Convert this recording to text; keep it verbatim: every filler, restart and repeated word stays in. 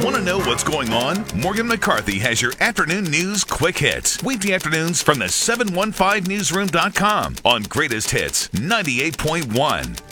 Want to know what's going on? Morgan McCarthy has your afternoon news quick hits. Weekday afternoons from the seven one five newsroom dot com on Greatest Hits ninety-eight point one.